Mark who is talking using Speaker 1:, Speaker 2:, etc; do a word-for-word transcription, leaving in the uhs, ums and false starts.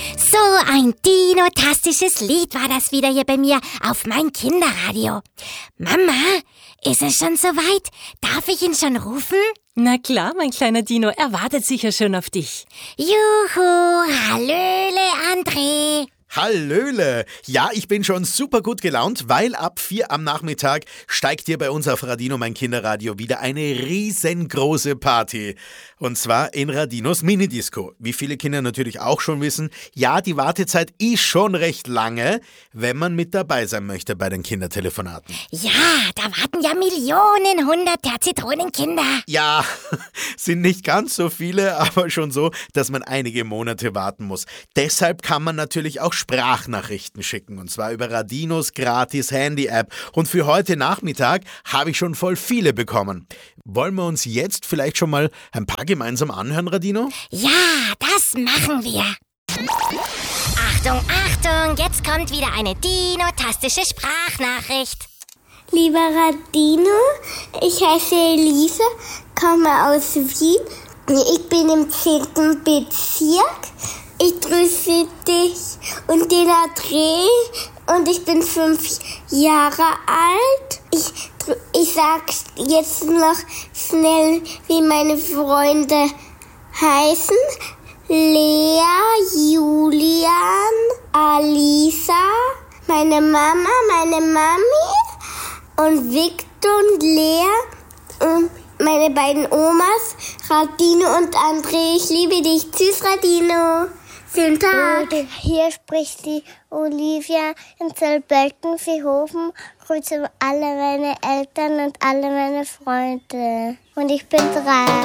Speaker 1: So ein dinotastisches Lied war das wieder hier bei mir auf mein Kinderradio. Mama, ist es schon soweit? Darf ich ihn schon rufen?
Speaker 2: Na klar, mein kleiner Dino, er wartet sicher schon auf dich.
Speaker 1: Juhu, hallöle André.
Speaker 3: Hallöle! Ja, ich bin schon super gut gelaunt, weil ab vier am Nachmittag steigt hier bei uns auf Radino mein Kinderradio wieder eine riesengroße Party. Und zwar in Radinos Minidisco. Wie viele Kinder natürlich auch schon wissen, ja, die Wartezeit ist schon recht lange, wenn man mit dabei sein möchte bei den Kindertelefonaten.
Speaker 1: Ja, da warten ja Millionen hunderter Zitronenkinder.
Speaker 3: Ja, sind nicht ganz so viele, aber schon so, dass man einige Monate warten muss. Deshalb kann man natürlich auch Sprachnachrichten schicken, und zwar über Radinos gratis Handy-App. Und für heute Nachmittag habe ich schon voll viele bekommen. Wollen wir uns jetzt vielleicht schon mal ein paar gemeinsam anhören, Radino?
Speaker 1: Ja, das machen wir. Achtung, Achtung, jetzt kommt wieder eine dinotastische Sprachnachricht.
Speaker 4: Lieber Radino, ich heiße Elise, komme aus Wien. Ich bin im zehnten Bezirk. Ich grüße dich und den André und ich bin fünf Jahre alt. Ich, ich sag jetzt noch schnell, wie meine Freunde heißen. Lea, Julian, Alisa, meine Mama, meine Mami und Victor und Lea und meine beiden Omas, Radino und André. Ich liebe dich. Tschüss, Radino. Schönen Tag.
Speaker 5: Hier spricht die Olivia in Zellböcken-Seehofen. Grüße alle meine Eltern und alle meine Freunde. Und ich bin drei.